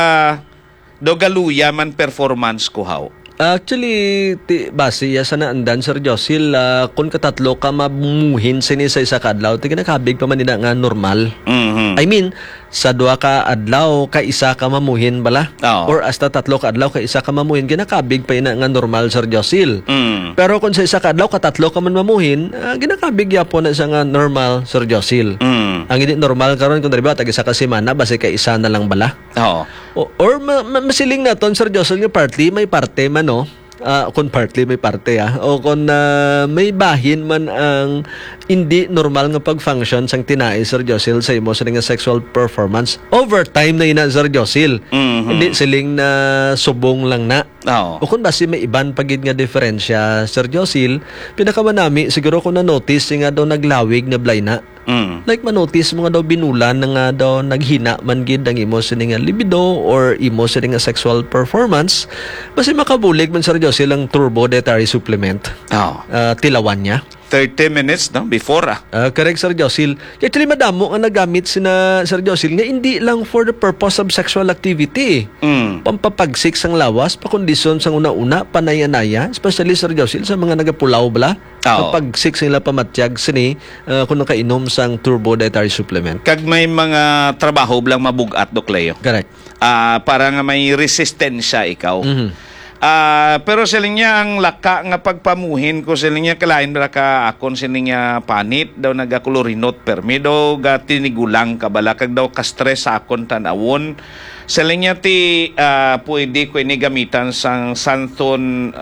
Speaker 2: doga luya man performance ko haw.
Speaker 1: Actually, base ya sa naandan, Sir Josil, kung katatlo ka mamuhin sini sa isa kadlaw, ti kinakabig pa man nila nga normal. I mean, sa duha ka adlaw, ka isa ka mamuhin bala. Or hasta tatlo ka adlaw, ka isa ka mamuhin, kinakabig pa ina nga normal, Sir Josil. Pero kung sa isa ka adlaw, katatlo ka man mamuhin, kinakabig ya po na isa nga normal, Sir Josil. Ang hindi normal karon kung diba, tag-isa ka semana, base ka isa na lang bala. Or masiling na ton, Sir Josil, nga partly, may parte man, no? Kung partly may parte o kung may bahin man ang hindi normal nga pag-function sang tinai, Sir Josil, sa imo sa nga sexual performance overtime na ina, Sir Josil. Hindi siling na subong lang na. O kung basi may iban pagid nga diferensya, Sir Josil, pinakamanami siguro kung na-notice nga daw naglawig na blay na. Like manotice mo nga daw binulan na nga daw naghina man gid ang imo sa nga libido or imo sa nga sexual performance, basi makabulig man, Sir Josil, ang turbo dietary supplement. Tilawan niya
Speaker 2: 30 minutes no before
Speaker 1: correct, Sir Josil. Actually madamo ang nagamit sina Sir Josil nga hindi lang for the purpose of sexual activity. Pampapagsik sang lawas, pakondisyon sang una-una, panaya-naya, especially, Sir Josil, sa mga nagapulaw bala. Pagsik sila pamatyag sini kung nakainom sang turbo dietary supplement.
Speaker 2: Kag may mga trabaho blang mabugat, Doc Leo.
Speaker 1: Correct.
Speaker 2: Para nga may resistensya ikaw. Pero siling niya ang laka nga pagpamuhin ko, siling niya kalain bala ka akon siling niya panit daw nagakolorinot permi daw ga tinigulang kabala kag daw ka-stress sa akon tanawon. Siling niya ti pwede ko ini gamitan sang Sunthone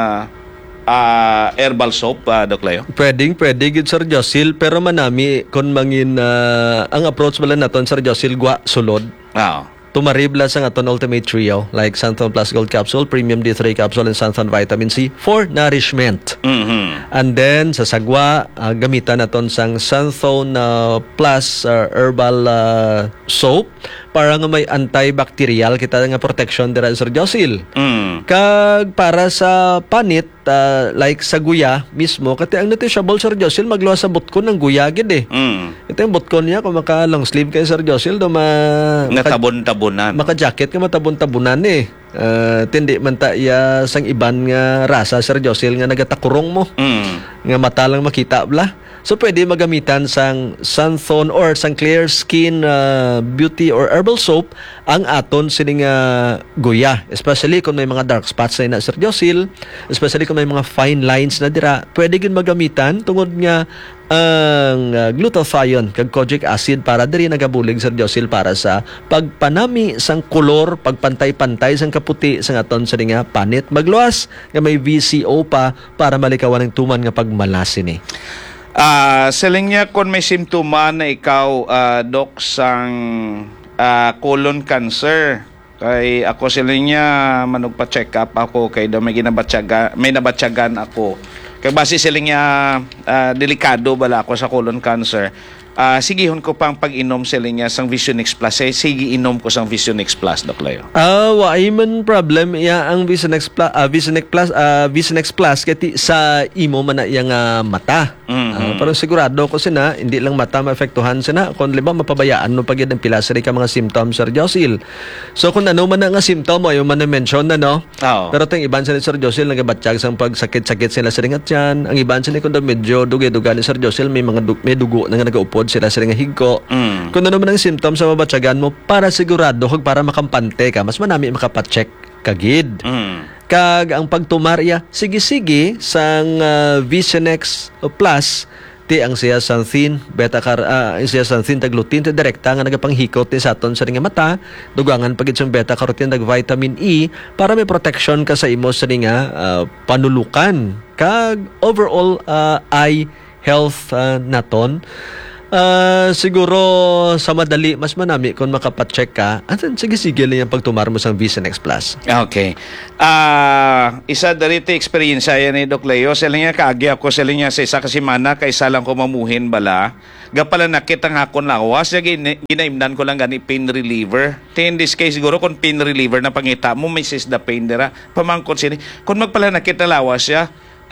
Speaker 2: herbal soap, Doc Leo.
Speaker 1: Pwede gid, Sir Josil, pero manami kon mangin ang approach bala naton, Sir Josil, gwa sulod. Tumaribla sa aton Ultimate Trio like Sunthone Plus Gold Capsule, Premium D3 Capsule, and Sunthone Vitamin C for nourishment. And then sa sagwa, gamitan naton sang Sunthone Plus Herbal Soap para nga may antibacterial kita nga protection dira, Sir Josil. Kag para sa panit, like sa guya mismo, kati ang noticeable, Sir Josil, magluwas sa butkon ng guya gid eh. Ito yung butkon niya, kung maka long sleeve kayo, Sir Josil,
Speaker 2: natabon-tabunan.
Speaker 1: Maka-jacket ka matabon-tabunan eh. Tindi man ta iya sang iban nga rasa, Sir Josil, nga nagatakurong mo. Nga mata lang makita bla. So pwede magamitan sang Sunthone or sang Clear Skin Beauty or Herbal Soap ang aton sining guya. Especially kung may mga dark spots na Sir Josil, especially kung may mga fine lines na dira, pwede gin magamitan tungod nga ang glutathione kag kojic acid para diri nagabulig, Sir Josil, para sa pagpanami sang kolor, pagpantay-pantay sang kaputi sang aton sa nga panit. Magluwas nga may VCO pa para malikawan ang tuman nga pagmalasin eh.
Speaker 2: Siling niya kung may simptoma na ikaw, Doc, sang colon cancer. Kay ako siling niya manugpa-check up ako kay daw may nabatyagan ako. Kay base siling niya delikado bala ako sa colon cancer. Sigihon ko pang pag-inom sila niya sang Visionix Plus. Sige, inom ko sang Visionix Plus, Doc Leo.
Speaker 1: Why man problem iya ang Visionix Plus kati sa imo man na iyang mata. Pero sigurado ko sina hindi lang mata maapektuhan sina kung liba mapabayaan no pagid ang pila sa ka mga symptoms, Sir Josil. So kung ano man nga symptom mo ayo man na mention na no. Pero tong iban sa Sir Josil nagabatsyag sang pagsakit-sakit sila sa ringat yan. Ang iban sa kun medyo duge-duga ni Sir Josil may mga may dugo na nga nagaupod sila sa nga higko. Kung ano man ang symptoms sa mabatyagan mo para sigurado kung para makampante ka, mas manami makapacheck kagid. Kag ang pagtumarya sige-sige sang Visionex Plus ti ang siya xanthin siya xanthin tag lutein ti direkta nga nagapanghikot ni saton sa nga mata, dugangan pagid sang beta carotene tag vitamin E para may protection ka sa imo sa nga panulukan kag overall eye health naton. Siguro sa madali mas manami kung makapacheck ka sige lang yung pagtumar mo sa Visionex Plus.
Speaker 2: Okay. Isa darito experience yan ni Doc Leo. Sila nga kaagi ako sila nga sa isa kasimana kaysa lang ko mamuhin bala. Gapala nakita nga ako lawas. Ginaimdan ko lang gani pain reliever. In this case siguro kung pain reliever na pangita mo may sis the pain dira. Pamangkot sini. Kung magpala nakita lawas siya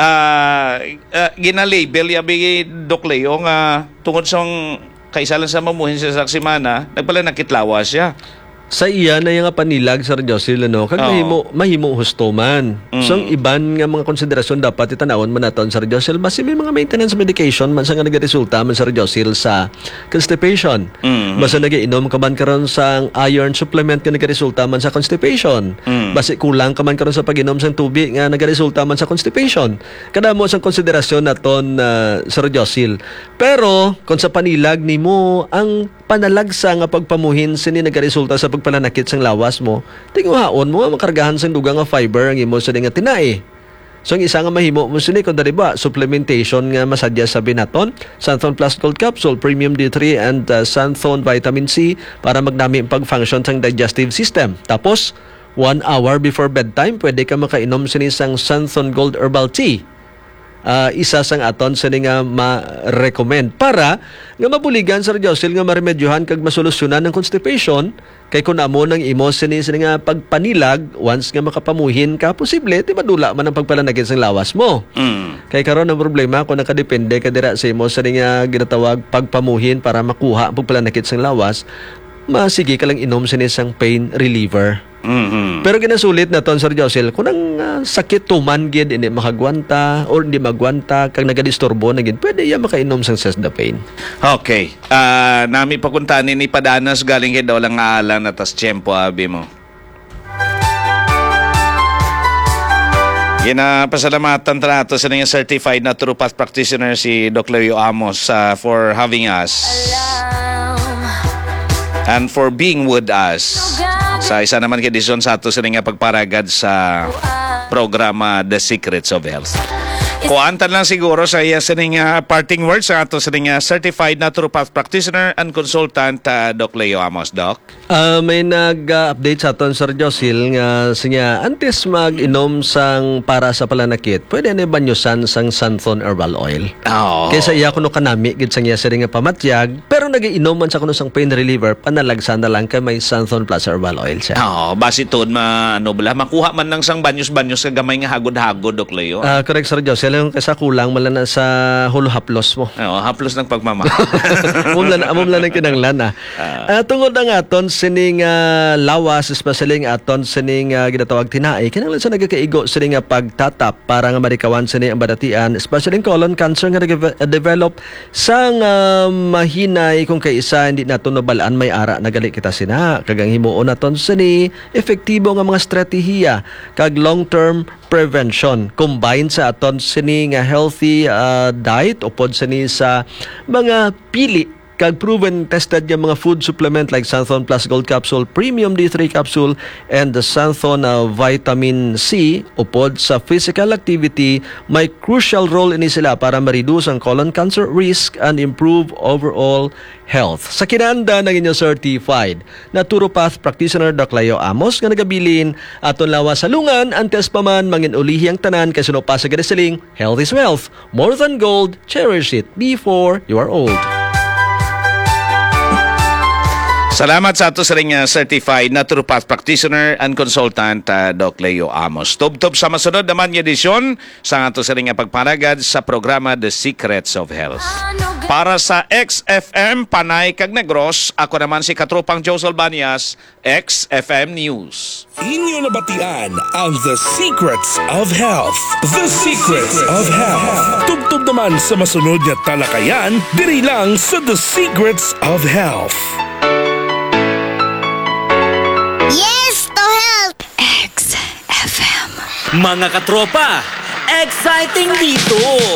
Speaker 2: gina-label yabi Doc Leo nga tungod sa kaisa lang sa mamuhin sa saksimana nagpala nakitlawas siya
Speaker 1: sa iya na yung panilag sa Radyosil kag mahimo husto man. So ang iban nga mga konsiderasyon dapat itanawon man naton sa Radyosil basi may mga maintenance medication man sa nga nagaresulta man sa Radyosil sa constipation. Basta nagiinom ka man karon sa iron supplement nga nagaresulta man sa constipation. Basi kulang ka man karon sa pag-inom sa tubig nga nagaresulta man sa constipation. Kada mo sa konsiderasyon naton sa Radyosil. Pero kung sa panilag nimo ang panalagsa nga pagpamuhin sini nagaresulta sa pagpananakit sang lawas mo, tinguhaon mo makargahan sang dugang nga fiber ang imo sa nga tinai. So ang isa nga mahimo mo sini kun dariba supplementation nga masadya sa binaton, Santhon Plus Gold Capsule, Premium D3 and Santhon Vitamin C para magnami ang pag-function sang digestive system. Tapos 1 hour before bedtime pwede ka makainom sini sang Santhon Gold Herbal Tea. Isa sang aton sa nga ma-recommend para nga mabuligan sa Radyosil nga maremedyohan kag masolusyonan ng constipation kay kun amo nang imo sini nga pagpanilag once nga makapamuhin ka posible ti madula man ang pagpalanagin sang lawas mo. Kay karon ang problema kung nakadepende ka dira sa imo sa nga ginatawag pagpamuhin para makuha ang pagpalanagin sang lawas, masige ka lang inom sini sang pain reliever. Pero ginasulit na ton Sir Josel kung ang sakit tuman gid hindi makagwanta or hindi magwanta kag nagadisturbo na gid pwede ya makainom sang Cesdapine.
Speaker 2: Okay. Nami pakuntanin ni padanas galing kay daw lang aalan atas tiyempo abi mo. Pasalamatan nato sa nga certified naturopath practitioner si Doc Leo Amos for having us and for being with us. Sa isa naman kedisyon sa ato sa nga pagparagad sa programa The Secrets of Health. Kuantan lang siguro sa iya sa nga parting words sa ato sa nga certified naturopath practitioner and consultant Doc Leo Amos, Doc.
Speaker 1: May nag-update sa aton Sir Josil nga siya antes mag-inom sang para sa palanakit pwede na banyusan sang Santhon Herbal Oil. Kaysa iya kuno kanami gid sang iya sa nga pamatyag pero nagiinom man sa kuno sang pain reliever panalagsan na lang kay may Santhon Plus Herbal Oil siya.
Speaker 2: Basi ton makuha man nang sang banyos-banyos ka gamay nga hagod-hagod Doc Leo.
Speaker 1: Correct Sir Josil. Yung kasa kulang man na sa hulo haplos mo.
Speaker 2: Haplos ng pagmamahal.
Speaker 1: Amom lang ng kinanglan tungod ang aton sining lawas, especially ang aton sining ginatawag tinai, kinanglan sa nagkaigo sining pagtatap para nga marikawan sining ang badatian, especially ang colon cancer nga develop sang mahinay kung kaisa hindi naton nabalaan may ara nagali kita sina. Kagang himuon naton sini efektibo nga mga strategiya kag long-term prevention combined sa aton sini nga healthy diet upod sini sa mga pili kag proven tested nga mga food supplement like Santhon Plus Gold Capsule, Premium D3 Capsule and the Santhon Vitamin C upod sa physical activity may crucial role ini sila para ma-reduce ang colon cancer risk and improve overall health. Sa kinanda ng inyong certified naturopath practitioner Doc Leo Amos nga nagabilin aton lawas sa lungan antes pa man mangin ulihi ang tanan kay suno pa sa gadasaling health is wealth. More than gold, cherish it before you are old.
Speaker 2: Salamat sa ato sa ring certified naturopath practitioner and consultant Doc Leo Amos. Tub-tub sa masunod naman yung edisyon sa ato sa ring pagpanagad sa programa The Secrets of Health. Para sa XFM Panay kag Negros, ako naman si Katropang Josel Banias, XFM News.
Speaker 3: Inyo nabatian ang The Secrets of Health. The Secrets of Health. Tub-tub naman sa masunod na talakayan, diri lang sa The Secrets of Health.
Speaker 4: Yes to health! X. Mga katropa, exciting dito!